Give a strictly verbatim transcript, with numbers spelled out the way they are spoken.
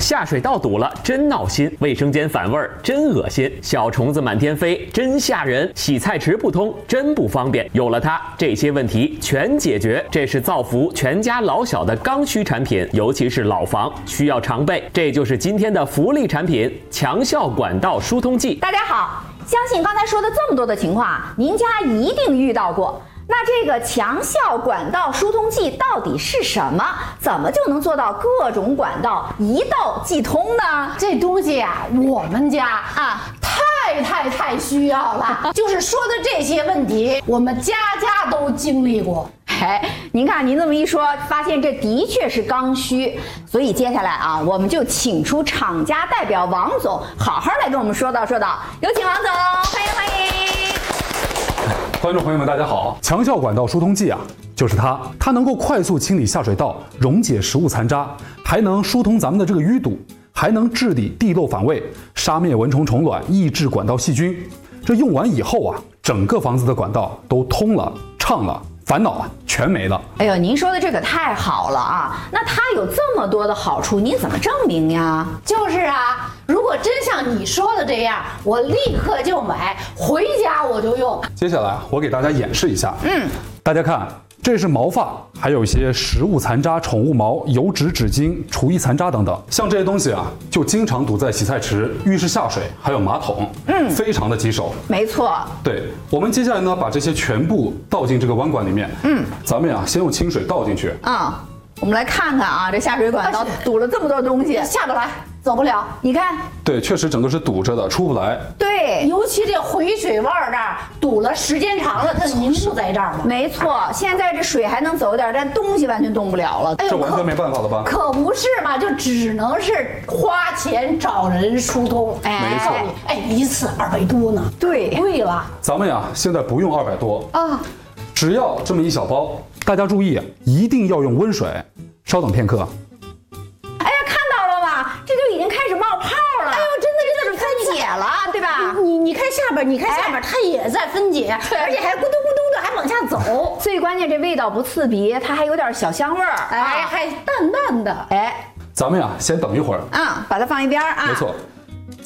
下水道堵了，真闹心；卫生间反味儿，真恶心；小虫子满天飞，真吓人；洗菜池不通，真不方便。有了它，这些问题全解决。这是造福全家老小的刚需产品，尤其是老房需要常备。这就是今天的福利产品——强效管道疏通剂。 大家好，相信刚才说的这么多的情况，您家一定遇到过。那这个强效管道疏通剂到底是什么？怎么就能做到各种管道一道即通呢？ 这东西啊，我们家啊太太太需要了。就是说的这些问题，我们家家都经历过。 哎，您看您这么一说，发现这的确是刚需。所以接下来啊，我们就请出厂家代表王总，好好来跟我们说道说道。有请王总，欢迎欢迎。 观众朋友们，大家好！强效管道疏通剂啊，就是它，它能够快速清理下水道，溶解食物残渣，还能疏通咱们的这个淤堵，还能治理地漏反味，杀灭蚊虫虫卵，抑制管道细菌。这用完以后啊，整个房子的管道都通了、畅了，烦恼啊全没了。 哎呦，您说的这可太好了啊！那它有这么多的好处，您怎么证明呀？ 就是啊，如果真像你说的这样，我立刻就买，回家我就用。 接下来我给大家演示一下。嗯，大家看，这是毛发，还有一些食物残渣、宠物毛、油脂、纸巾、厨艺残渣等等。像这些东西啊，就经常堵在洗菜池、浴室下水，还有马桶，嗯，非常的棘手。 没错。 对，我们接下来呢，把这些全部倒进这个弯管里面。嗯，咱们呀，先用清水倒进去。 啊、嗯，我们来看看啊，这下水管道堵了这么多东西， 下不来，走不了。 你看， 对，确实整个是堵着的，出不来。 对， 尤其这回水弯这儿堵了，时间长了，它凝固在这儿了。 没错，现在这水还能走点，但东西完全动不了了。 这完全没办法了吧？ 可不是嘛，就只能是花钱找人疏通。 哎， 没错。 哎，一次二百多呢。 对， 贵了。 咱们呀，现在不用二百多啊， 只要这么一小包。大家注意，一定要用温水。稍等片刻。 哎呀，看到了吗？这就已经开始冒泡了。 哎呦，真的真的是分解了，对吧？ 你你看下边，你看下边，它也在分解，而且还咕咚咕咚的还往下走。 最关键，这味道不刺鼻，它还有点小香味儿， 哎，还淡淡的。 哎， 咱们呀，先等一会儿。 嗯，把它放一边啊。 没错，